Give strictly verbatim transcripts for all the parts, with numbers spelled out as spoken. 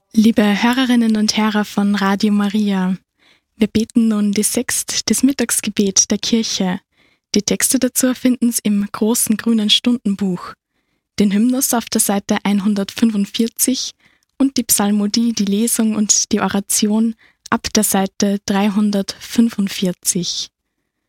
Liebe Hörerinnen und Hörer von Radio Maria, wir beten nun die Sext des Mittagsgebet der Kirche. Die Texte dazu finden Sie im großen grünen Stundenbuch, den Hymnus auf der Seite hundertfünfundvierzig und die Psalmodie, die Lesung und die Oration ab der Seite dreihundertfünfundvierzig.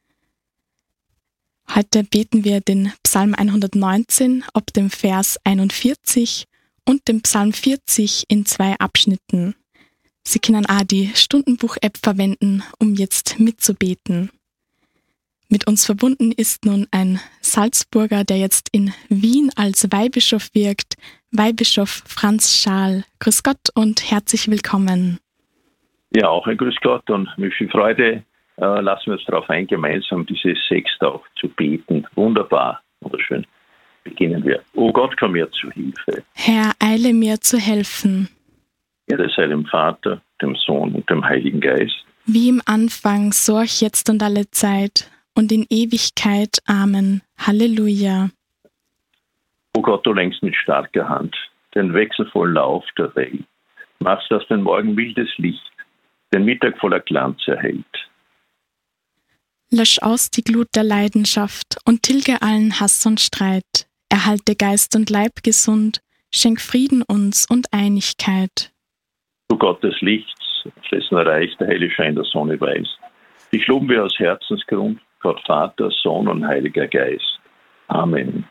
Heute beten wir den Psalm hundertneunzehn ab dem Vers einundvierzig und den Psalm vierzig in zwei Abschnitten. Sie können auch die Stundenbuch-App verwenden, um jetzt mitzubeten. Mit uns verbunden ist nun ein Salzburger, der jetzt in Wien als Weihbischof wirkt, Weihbischof Franz Schaal. Grüß Gott und herzlich willkommen. Ja, auch ein Grüß Gott und mit viel Freude äh, lassen wir uns darauf ein, gemeinsam diese Sext auch zu beten. Wunderbar, wunderschön. Beginnen wir. O Gott, komm mir zu Hilfe. Herr, eile mir zu helfen. Ehre sei dem Vater, dem Sohn und dem Heiligen Geist. Wie im Anfang, so auch jetzt und alle Zeit und in Ewigkeit. Amen. Halleluja. O Gott, du lenkst mit starker Hand den wechselvollen Lauf der Welt. Machst, dass den Morgen wildes Licht den Mittag voller Glanz erhält. Lösch aus die Glut der Leidenschaft und tilge allen Hass und Streit. Erhalte Geist und Leib gesund, schenk Frieden uns und Einigkeit. Du Gott des Lichts, auf dessen Reich der helle Schein der Sonne weist. Dich loben wir aus Herzensgrund, Gott Vater, Sohn und Heiliger Geist. Amen.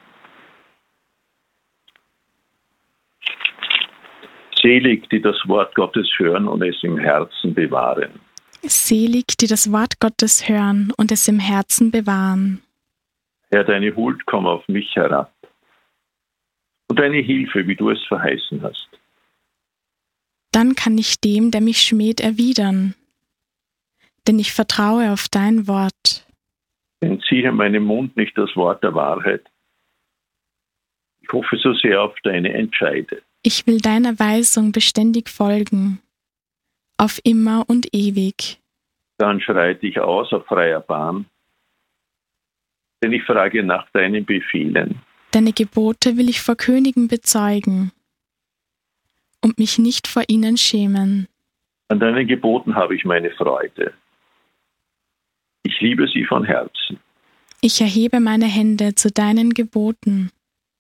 Selig, die das Wort Gottes hören und es im Herzen bewahren. Selig, die das Wort Gottes hören und es im Herzen bewahren. Herr, deine Huld komm auf mich herab und deine Hilfe, wie du es verheißen hast. Dann kann ich dem, der mich schmäht, erwidern, denn ich vertraue auf dein Wort. Entziehe meinem Mund nicht das Wort der Wahrheit. Ich hoffe so sehr auf deine Entscheide. Ich will deiner Weisung beständig folgen, auf immer und ewig. Dann schreite ich aus auf freier Bahn, denn ich frage nach deinen Befehlen. Deine Gebote will ich vor Königen bezeugen und mich nicht vor ihnen schämen. An deinen Geboten habe ich meine Freude. Ich liebe sie von Herzen. Ich erhebe meine Hände zu deinen Geboten.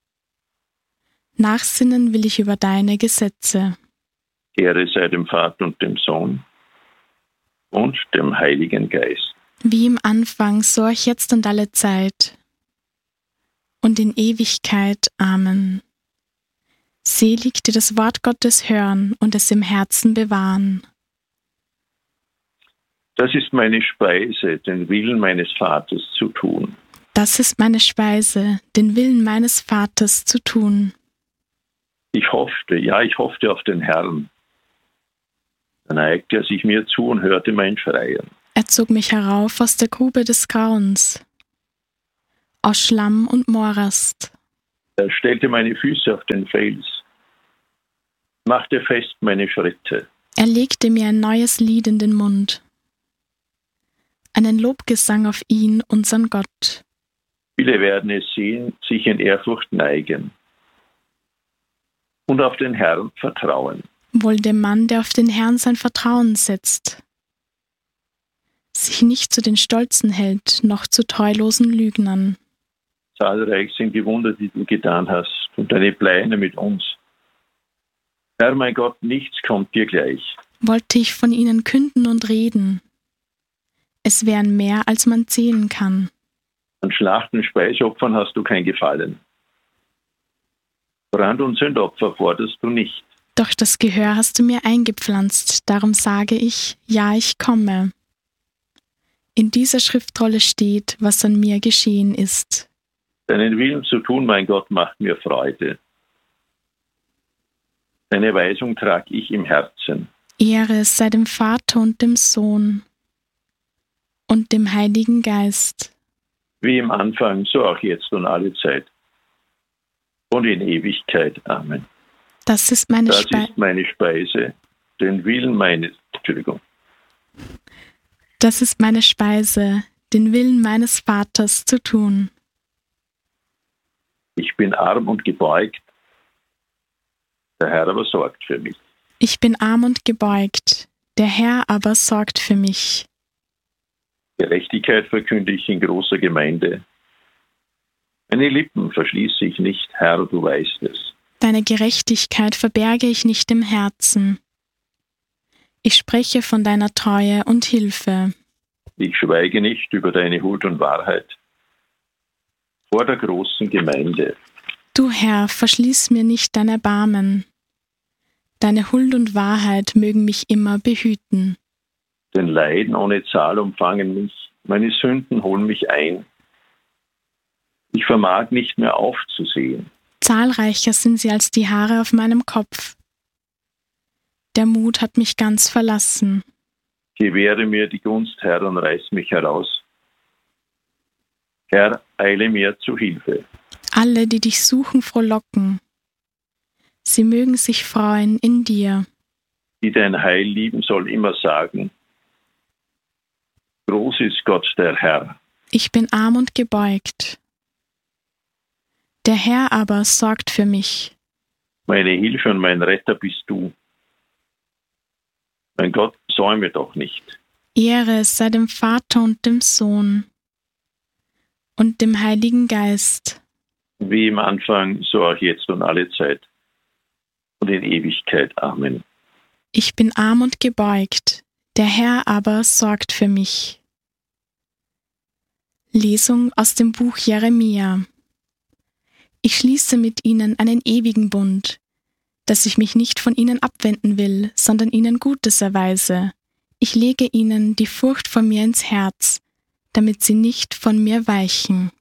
Nachsinnen will ich über deine Gesetze. Ehre sei dem Vater und dem Sohn und dem Heiligen Geist. Wie im Anfang, so auch jetzt und alle Zeit und in Ewigkeit. Amen. Selig, die das Wort Gottes hören und es im Herzen bewahren. Das ist meine Speise, den Willen meines Vaters zu tun. Das ist meine Speise, den Willen meines Vaters zu tun. Ich hoffte, ja, ich hoffte auf den Herrn. Da neigte er sich mir zu und hörte mein Schreien. Er zog mich herauf aus der Grube des Grauens, aus Schlamm und Morast. Er stellte meine Füße auf den Fels, machte fest meine Schritte. Er legte mir ein neues Lied in den Mund, einen Lobgesang auf ihn, unseren Gott. Viele werden es sehen, sich in Ehrfurcht neigen und auf den Herrn vertrauen. Wohl dem Mann, der auf den Herrn sein Vertrauen setzt, sich nicht zu den Stolzen hält, noch zu treulosen Lügnern. Zahlreich sind die Wunder, die du getan hast, und deine Pläne mit uns. Herr, mein Gott, nichts kommt dir gleich. Wollte ich von ihnen künden und reden, es wären mehr, als man zählen kann. An Schlachten, Speisopfern hast du kein Gefallen. Brand- und Sündopfer forderst du nicht. Doch das Gehör hast du mir eingepflanzt, darum sage ich, ja, ich komme. In dieser Schriftrolle steht, was an mir geschehen ist. Deinen Willen zu tun, mein Gott, macht mir Freude. Deine Weisung trage ich im Herzen. Ehre sei dem Vater und dem Sohn und dem Heiligen Geist. Wie im Anfang, so auch jetzt und alle Zeit. Und in Ewigkeit. Amen. Das ist meine, das Spe- ist meine Speise, den Willen meines, Entschuldigung. Das ist meine Speise, den Willen meines Vaters zu tun. Ich bin arm und gebeugt, der Herr aber sorgt für mich. Ich bin arm und gebeugt, der Herr aber sorgt für mich. Gerechtigkeit verkünde ich in großer Gemeinde. Meine Lippen verschließe ich nicht, Herr, du weißt es. Deine Gerechtigkeit verberge ich nicht im Herzen. Ich spreche von deiner Treue und Hilfe. Ich schweige nicht über deine Huld und Wahrheit vor der großen Gemeinde. Du Herr, verschließ mir nicht dein Erbarmen. Deine Huld und Wahrheit mögen mich immer behüten. Denn Leiden ohne Zahl umfangen mich, meine Sünden holen mich ein. Ich vermag nicht mehr aufzusehen. Zahlreicher sind sie als die Haare auf meinem Kopf. Der Mut hat mich ganz verlassen. Gewähre mir die Gunst, Herr, und reiß mich heraus. Herr, eile mir zu Hilfe. Alle, die dich suchen, frohlocken. Sie mögen sich freuen in dir. Die dein Heil lieben, soll immer sagen: Groß ist Gott, der Herr. Ich bin arm und gebeugt. Der Herr aber sorgt für mich. Meine Hilfe und mein Retter bist du. Mein Gott, säume doch nicht. Ehre sei dem Vater und dem Sohn und dem Heiligen Geist. Wie im Anfang, so auch jetzt und alle Zeit und in Ewigkeit. Amen. Ich bin arm und gebeugt, der Herr aber sorgt für mich. Lesung aus dem Buch Jeremia. Ich schließe mit ihnen einen ewigen Bund, dass ich mich nicht von ihnen abwenden will, sondern ihnen Gutes erweise. Ich lege ihnen die Furcht vor mir ins Herz, damit sie nicht von mir weichen.